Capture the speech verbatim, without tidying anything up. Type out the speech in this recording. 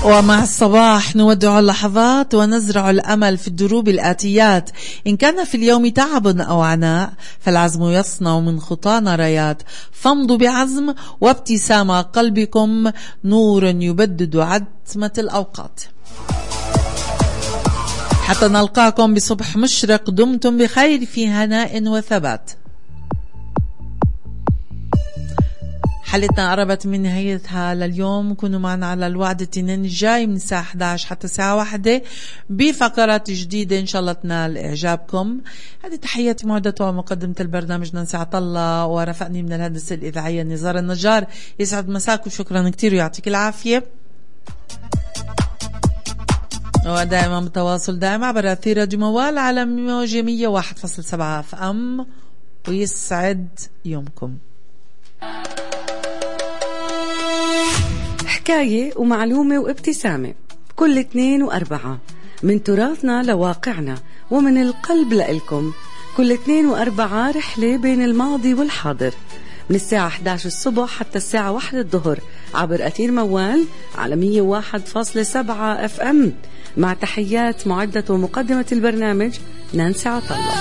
ومع الصباح نودع اللحظات ونزرع الأمل في الدروب الآتيات. إن كان في اليوم تعب أو عناء فالعزم يصنع من خطانا رايات، فامضوا بعزم وابتسامة قلبكم نور يبدد عتمة الأوقات. حتى نلقاكم بصبح مشرق، دمتم بخير في هناء وثبات. حلقتنا قربت من نهايتها لليوم. كونوا معنا على الوعد الاثنين الجاي من الساعة إحدى عشر حتى الساعة واحدة بفقرات جديدة إن شاء الله تنال إعجابكم. هذه تحياتي معدة ومقدمة البرنامج نانسي عطلة، ورفقني من الهندسة الإذاعية نزار النجار. يسعد مساك وشكرا كتير ويعطيك العافية. ودائما متواصل دائما عبر أثير راديو موال على موجة مية وواحد فاصلة سبعة اف ام، ويسعد يومكم. حكاية ومعلومة وابتسامة كل اثنين وأربعة، من تراثنا لواقعنا ومن القلب لإلكم. كل اثنين وأربعة رحلة بين الماضي والحاضر، من الساعة إحدى عشر الصبح حتى الساعة واحدة الظهر عبر أثير موال على مية وواحد فاصلة سبعة اف ام، مع تحيات معدة ومقدمة البرنامج نانسي عطلة.